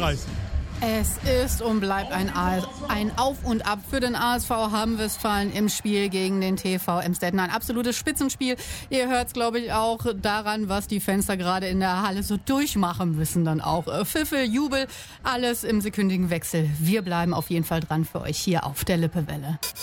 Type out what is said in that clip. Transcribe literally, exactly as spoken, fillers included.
reißen. Es ist und bleibt ein, ein Auf und Ab für den A S V Hamm-Westfalen im Spiel gegen den T V Emstetten. Ein absolutes Spitzenspiel. Ihr hört es, glaube ich, auch daran, was die Fans da gerade in der Halle so durchmachen müssen. Dann auch Pfiffe, Jubel, alles im sekündigen Wechsel. Wir bleiben auf jeden Fall dran für euch hier auf der Lippewelle.